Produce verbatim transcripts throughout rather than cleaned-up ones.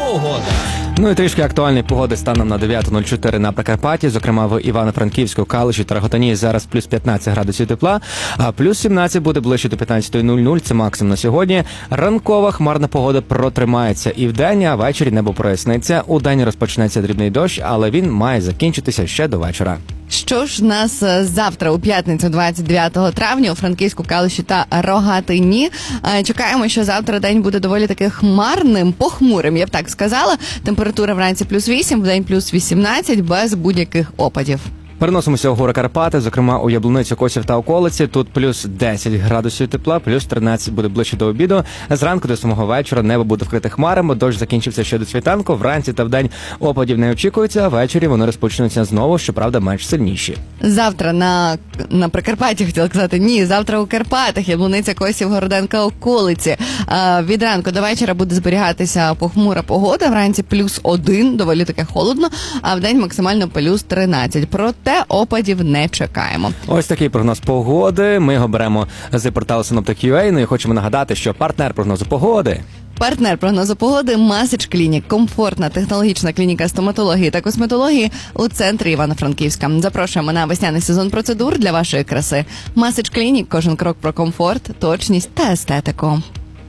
Погода. Ну і трішки актуальної погоди станом на дев'ята нуль чотири на Прикарпатті, зокрема в Івано-Франківську, Калуші та Роготині зараз плюс п'ятнадцять градусів тепла, а плюс сімнадцять буде ближче до п'ятнадцятої нуль нуль, це максимум на сьогодні. Ранкова хмарна погода протримається і вдень, а ввечері небо проясниться. Удень розпочнеться дрібний дощ, але він має закінчитися ще до вечора. Що ж нас завтра, у п'ятницю, двадцять дев'ятого травня, у Франківську, Калуші та Рогатині. Чекаємо, що завтра день буде доволі таки хмарним, похмурим, я б так сказала. Температура вранці плюс вісім, вдень плюс вісімнадцять, без будь-яких опадів. Переносимося у гори Карпати, зокрема у Яблуницю, Косів та околиці. Тут плюс десять градусів тепла, плюс тринадцять буде ближче до обіду. Зранку до самого вечора небо буде вкрите хмарами, дощ закінчився ще до світанку. Вранці та вдень опадів не очікується, а ввечері вони розпочнуться знову, щоправда, менш сильніші. Завтра на, на Прикарпатті, хотіла казати, ні, завтра у Карпатах, Яблуниця, Косів, Городенка, околиці. А, від ранку до вечора буде зберігатися похмура погода, вранці плюс один, доволі таке холодно, а вдень максимально плюс тринадцять. Проте Та опадів не чекаємо. Ось такий прогноз погоди. Ми його беремо з порталу Синоптик точка ю а. Ну і хочемо нагадати, що партнер прогнозу погоди – Партнер прогнозу погоди Масич Клінік. Комфортна технологічна клініка стоматології та косметології у центрі Івано-Франківська. Запрошуємо на весняний сезон процедур для вашої краси. Масич Клінік. Кожен крок про комфорт, точність та естетику.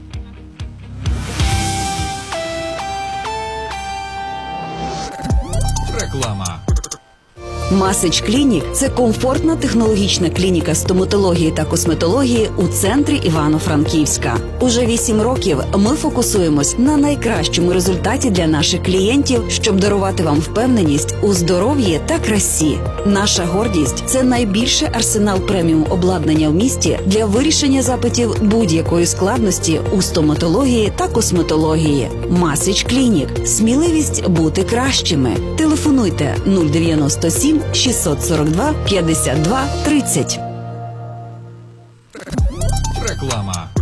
Реклама. Масич Клінік – це комфортна технологічна клініка стоматології та косметології у центрі Івано-Франківська. Уже вісім років ми фокусуємось на найкращому результаті для наших клієнтів, щоб дарувати вам впевненість у здоров'ї та красі. Наша гордість – це найбільший арсенал преміум обладнання в місті для вирішення запитів будь-якої складності у стоматології та косметології. Масич Клінік – сміливість бути кращими. Телефонуйте нуль дев'яносто сім шістсот сорок два п'ятдесят два тридцять. Реклама.